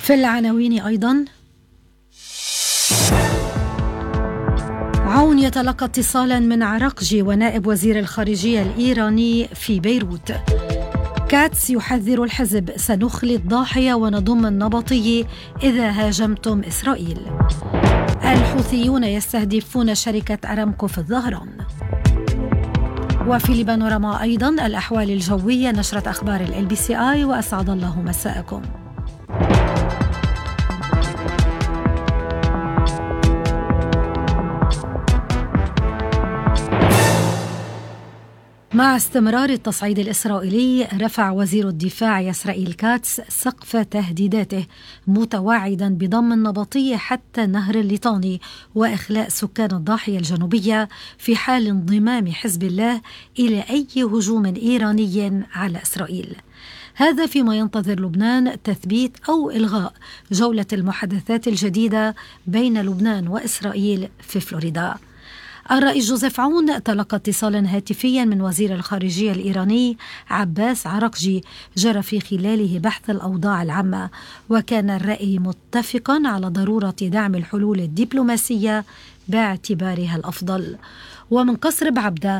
في العناوين أيضا: عون يتلقى اتصالا من عراقجي ونائب وزير الخارجية الإيراني في بيروت. كاتس يحذر الحزب: سنخلي الضاحية ونضم النبطي إذا هاجمتم إسرائيل. الحوثيون يستهدفون شركة أرامكو في الظهران. وفي لبانوراما أيضا الأحوال الجوية، نشرة أخبار LBCI، وأسعد الله مساءكم. مع استمرار التصعيد الإسرائيلي، رفع وزير الدفاع إسرائيل كاتس سقف تهديداته، متوعدا بضم النبطي حتى نهر الليطاني وإخلاء سكان الضاحية الجنوبية في حال انضمام حزب الله إلى أي هجوم إيراني على إسرائيل. هذا فيما ينتظر لبنان تثبيت أو إلغاء جولة المحادثات الجديدة بين لبنان وإسرائيل في فلوريدا. الرئيس جوزيف عون تلقى اتصالا هاتفيا من وزير الخارجية الإيراني عباس عراقجي جرى في خلاله بحث الأوضاع العامة، وكان الرأي متفقا على ضرورة دعم الحلول الدبلوماسية باعتبارها الأفضل. ومن قصر بعبدة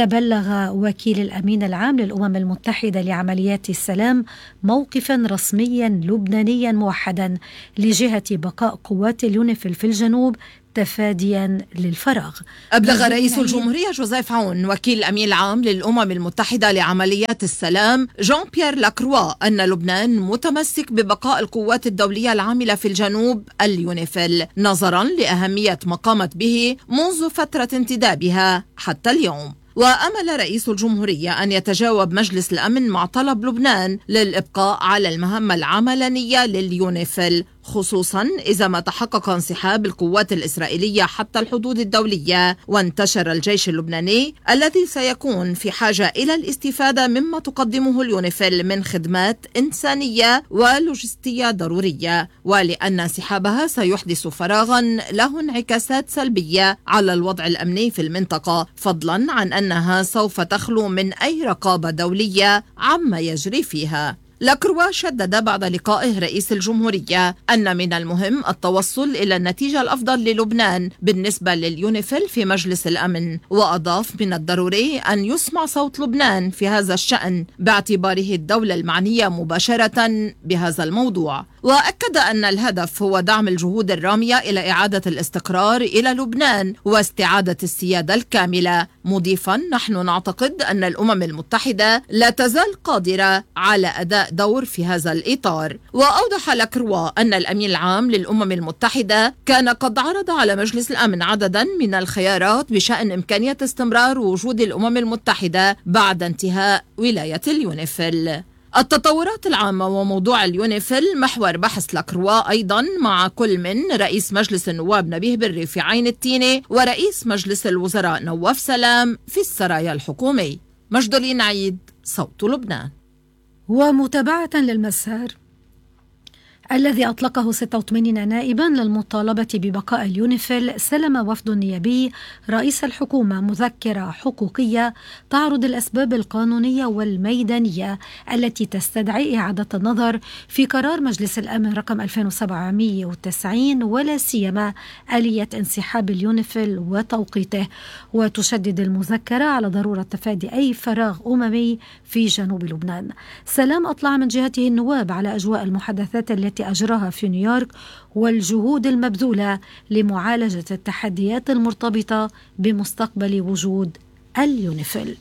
تبلغ وكيل الأمين العام للأمم المتحدة لعمليات السلام موقفا رسميا لبنانيا موحدا لجهة بقاء قوات اليونيفيل في الجنوب تفاديا للفراغ. أبلغ رئيس الجمهورية جوزيف عون وكيل الأمين العام للأمم المتحدة لعمليات السلام جان بيير لاكروا أن لبنان متمسك ببقاء القوات الدولية العاملة في الجنوب اليونيفيل، نظرا لأهمية ما قامت به منذ فترة انتدابها حتى اليوم. وأمل رئيس الجمهورية أن يتجاوب مجلس الأمن مع طلب لبنان للإبقاء على المهمة العملانية لليونيفيل، خصوصا إذا ما تحقق انسحاب القوات الإسرائيلية حتى الحدود الدولية وانتشر الجيش اللبناني الذي سيكون في حاجة إلى الاستفادة مما تقدمه اليونيفيل من خدمات إنسانية ولوجستية ضرورية، ولأن انسحابها سيحدث فراغا له انعكاسات سلبية على الوضع الأمني في المنطقة، فضلا عن أنها سوف تخلو من أي رقابة دولية عما يجري فيها. لاكروا شدد بعد لقائه رئيس الجمهورية أن من المهم التوصل إلى النتيجة الأفضل للبنان بالنسبة لليونيفيل في مجلس الأمن، وأضاف من الضروري أن يسمع صوت لبنان في هذا الشأن باعتباره الدولة المعنية مباشرة بهذا الموضوع. وأكد أن الهدف هو دعم الجهود الرامية إلى إعادة الاستقرار إلى لبنان واستعادة السيادة الكاملة، مضيفا: نحن نعتقد أن الأمم المتحدة لا تزال قادرة على أداء دور في هذا الإطار. وأوضح لاكروا أن الأمين العام للأمم المتحدة كان قد عرض على مجلس الأمن عددا من الخيارات بشأن إمكانية استمرار وجود الأمم المتحدة بعد انتهاء ولاية اليونيفيل. التطورات العامة وموضوع اليونيفيل محور بحث لاكروا أيضا مع كل من رئيس مجلس النواب نبيه بري في عين التينة ورئيس مجلس الوزراء نواف سلام في السرايا الحكومي. مجدولين عيد، صوت لبنان. ومتابعة للمسار الذي أطلقه 86 نائبا للمطالبة ببقاء اليونيفيل، سلم وفد نيابي رئيس الحكومة مذكرة حقوقية تعرض الأسباب القانونية والميدانية التي تستدعي إعادة النظر في قرار مجلس الأمن رقم 2790 ولا سيما آلية انسحاب اليونيفيل وتوقيته. وتشدد المذكرة على ضرورة تفادي أي فراغ أممي في جنوب لبنان. سلام أطلع من جهته النواب على أجواء المحادثات التي أجراها في نيويورك والجهود المبذولة لمعالجة التحديات المرتبطة بمستقبل وجود اليونيفيل.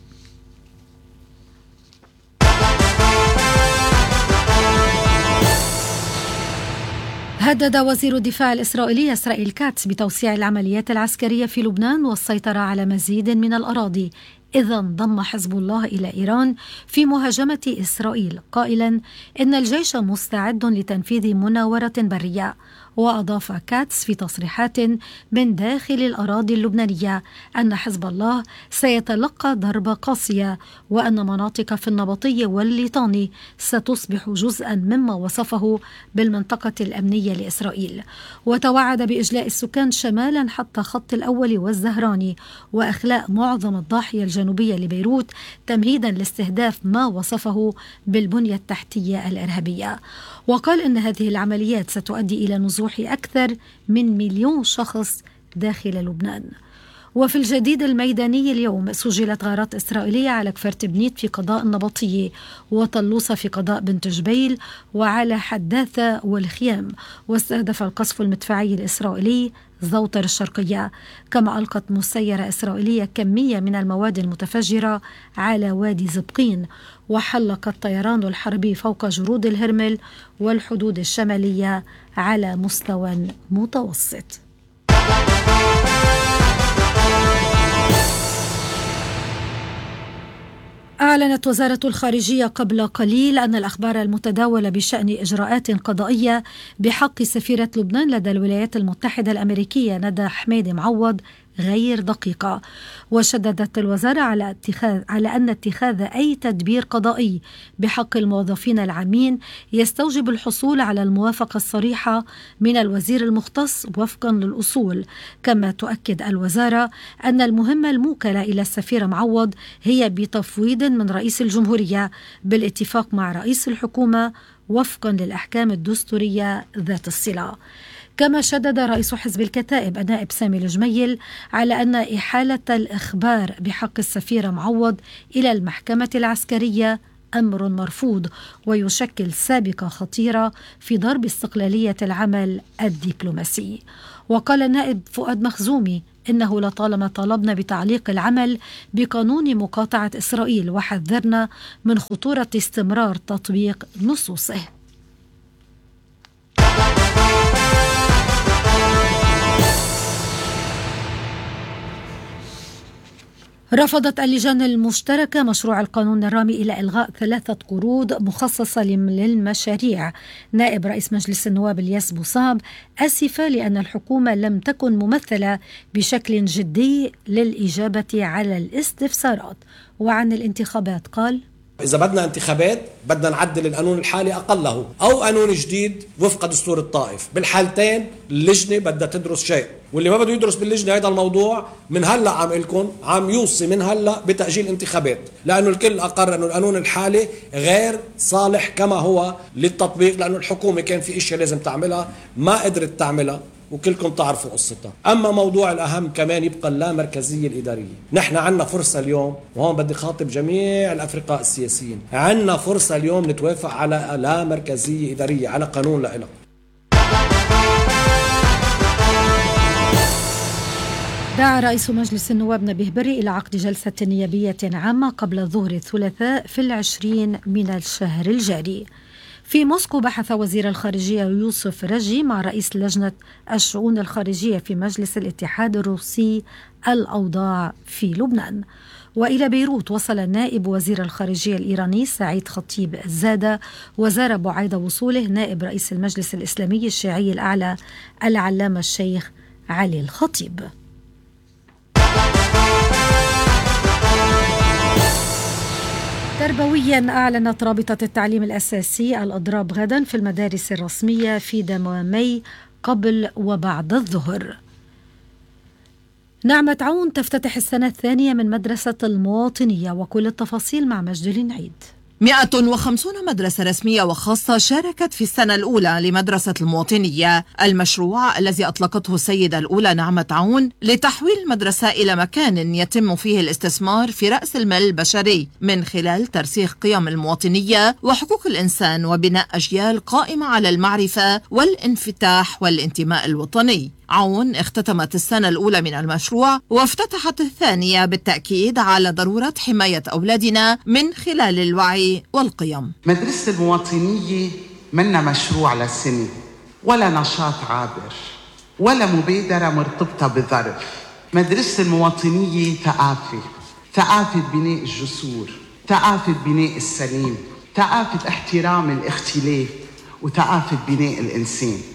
هدد وزير الدفاع الإسرائيلي إسرائيل كاتس بتوسيع العمليات العسكرية في لبنان والسيطرة على مزيد من الأراضي إذا انضم حزب الله إلى إيران في مهاجمة إسرائيل، قائلا إن الجيش مستعد لتنفيذ مناورة برية. وأضاف كاتس في تصريحات من داخل الأراضي اللبنانية أن حزب الله سيتلقى ضربة قاسية، وأن مناطق في النبطية والليطاني ستصبح جزءا مما وصفه بالمنطقة الأمنية لإسرائيل. وتوعد بإجلاء السكان شمالا حتى خط الأول والزهراني وإخلاء معظم الضاحية الجنوبية لبيروت تمهيدا لاستهداف ما وصفه بالبنية التحتية الإرهابية. وقال إن هذه العمليات ستؤدي إلى نزوح أكثر من 1,000,000 شخص داخل لبنان. وفي الجديد الميداني اليوم سجلت غارات إسرائيلية على كفر تبنيت في قضاء النبطية، وطلوسة في قضاء بنت جبيل، وعلى حداثة والخيام. واستهدف القصف المدفعي الإسرائيلي زوطر الشرقية، كما ألقت مسيرة إسرائيلية كمية من المواد المتفجرة على وادي زبقين، وحلق الطيران الحربي فوق جرود الهرمل والحدود الشمالية على مستوى متوسط. أعلنت وزارة الخارجية قبل قليل أن الأخبار المتداولة بشأن إجراءات قضائية بحق سفيرة لبنان لدى الولايات المتحدة الأمريكية ندى حميد معوض غير دقيقة. وشددت الوزارة على أن اتخاذ أي تدبير قضائي بحق الموظفين العامين يستوجب الحصول على الموافقة الصريحة من الوزير المختص وفقا للأصول. كما تؤكد الوزارة أن المهمة الموكلة إلى السفير معوض هي بتفويض من رئيس الجمهورية بالاتفاق مع رئيس الحكومة وفقا للأحكام الدستورية ذات الصلة. كما شدد رئيس حزب الكتائب النائب سامي الجميل على أن إحالة الإخبار بحق السفير معوض إلى المحكمة العسكرية أمر مرفوض ويشكل سابقة خطيرة في ضرب استقلالية العمل الدبلوماسي. وقال النائب فؤاد مخزومي إنه لطالما طالبنا بتعليق العمل بقانون مقاطعة إسرائيل وحذرنا من خطورة استمرار تطبيق نصوصه. رفضت اللجان المشتركة مشروع القانون الرامي إلى إلغاء 3 قروض مخصصة للمشاريع. نائب رئيس مجلس النواب الياس بوصاب أسف لأن الحكومة لم تكن ممثلة بشكل جدي للإجابة على الاستفسارات. وعن الانتخابات قال: إذا بدنا انتخابات بدنا نعدل القانون الحالي أقله أو قانون جديد وفق دستور الطائف. بالحالتين اللجنة بدها تدرس شيء، واللي ما بده يدرس باللجنة هذا الموضوع من هلأ عم يوصي من هلأ بتأجيل انتخابات، لأنه الكل أقر أنه القانون الحالي غير صالح كما هو للتطبيق، لأنه الحكومة كان في إشياء لازم تعملها ما قدرت تعملها وكلكم تعرفوا قصتها. أما موضوع الأهم كمان يبقى اللامركزية الإدارية. نحن عنا فرصة اليوم، وهون بدي خاطب جميع الأفرقاء السياسيين، عنا فرصة اليوم نتوافق على لامركزية إدارية، على قانون لإلها. دعا رئيس مجلس النواب نبيه بري إلى عقد جلسة نيابية عامة قبل ظهر الثلاثاء في 20 من الشهر الجاري. في موسكو بحث وزير الخارجية يوسف رجي مع رئيس لجنة الشؤون الخارجية في مجلس الاتحاد الروسي الأوضاع في لبنان. وإلى بيروت وصل نائب وزير الخارجية الإيراني سعيد خطيب الزادة، وزار بعيد وصوله نائب رئيس المجلس الإسلامي الشيعي الأعلى العلامة الشيخ علي الخطيب. تربويا أعلنت رابطة التعليم الأساسي الأضراب غدا في المدارس الرسمية في دوامي قبل وبعد الظهر. نعمة عون تفتتح السنة الثانية من مدرسة المواطنية، وكل التفاصيل مع مجد العنعيد. 150 مدرسة رسمية وخاصة شاركت في السنة الأولى لمدرسة المواطنية، المشروع الذي أطلقته السيدة الأولى نعمة عون لتحويل المدرسة إلى مكان يتم فيه الاستثمار في رأس المال البشري من خلال ترسيخ قيم المواطنية وحقوق الإنسان وبناء أجيال قائمة على المعرفة والانفتاح والانتماء الوطني. عون اختتمت السنة الأولى من المشروع وافتتحت الثانية بالتأكيد على ضرورة حماية أولادنا من خلال الوعي والقيم. مدرسة المواطنية منا مشروع لسنة ولا نشاط عابر ولا مبادرة مرتبطة بظرف. مدرسة المواطنية ثقافة بناء الجسور، ثقافة بناء السليم، ثقافة احترام الاختلاف، وثقافة بناء الإنسان.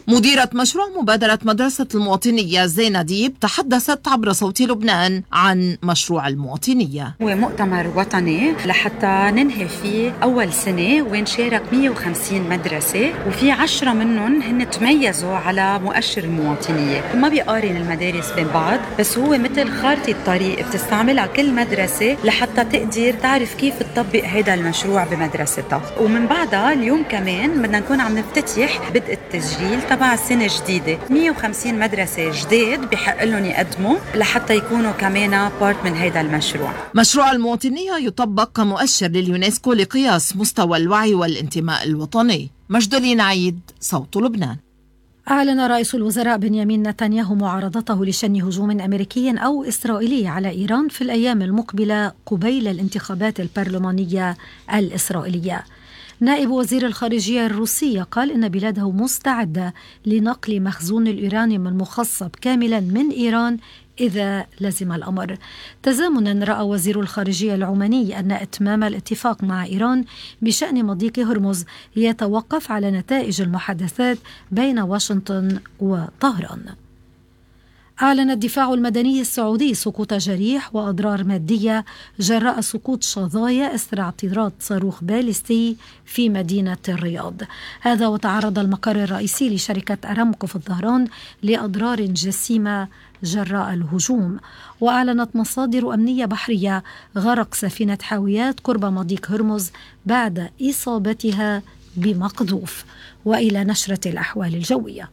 مديرة مشروع مبادرة مدرسة المواطنية زينة ديب تحدثت عبر صوت لبنان عن مشروع المواطنية. هو مؤتمر وطني لحتى ننهي فيه أول سنة وين شارك 150 مدرسة، وفي 10 منهم هن تميزوا على مؤشر المواطنية. ما بيقارن المدارس بين بعض، بس هو مثل خارطة طريق بتستعملها كل مدرسة لحتى تقدر تعرف كيف تطبق هذا المشروع بمدرستها. ومن بعدها اليوم كمان بدنا نكون عم نفتتح بدء التسجيل تبع السنة الجديدة. 150 مدرسة جديد بحق لهم يقدموا لحتى يكونوا كمان بارت من هذا المشروع. مشروع المواطنية يطبق كمؤشر لليونسكو لقياس مستوى الوعي والانتماء الوطني. مجدولين عيد، صوت لبنان. أعلن رئيس الوزراء بنيامين نتنياهو معارضته لشن هجوم أمريكي أو إسرائيلي على إيران في الأيام المقبلة قبيل الانتخابات البرلمانية الإسرائيلية. نائب وزير الخارجية الروسية قال إن بلاده مستعدة لنقل مخزون اليورانيوم المخصب كاملا من إيران إذا لزم الأمر. تزامنا رأى وزير الخارجية العماني أن إتمام الاتفاق مع إيران بشأن مضيق هرمز يتوقف على نتائج المحادثات بين واشنطن وطهران. أعلن الدفاع المدني السعودي سقوط جريح وأضرار مادية جراء سقوط شظايا إثر اعتراض صاروخ باليستي في مدينة الرياض. هذا وتعرض المقر الرئيسي لشركة أرامكو في الظهران لأضرار جسيمة جراء الهجوم. وأعلنت مصادر أمنية بحرية غرق سفينة حاويات قرب مضيق هرمز بعد إصابتها بمقذوف. وإلى نشرة الأحوال الجوية.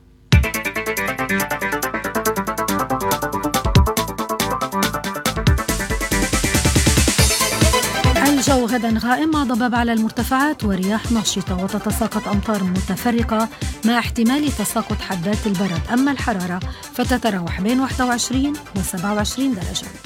الجو غدا غائم مع ضباب على المرتفعات ورياح نشطة، وتتساقط أمطار متفرقة مع احتمال تساقط حبات البرد. أما الحرارة فتتراوح بين 21 و 27 درجة.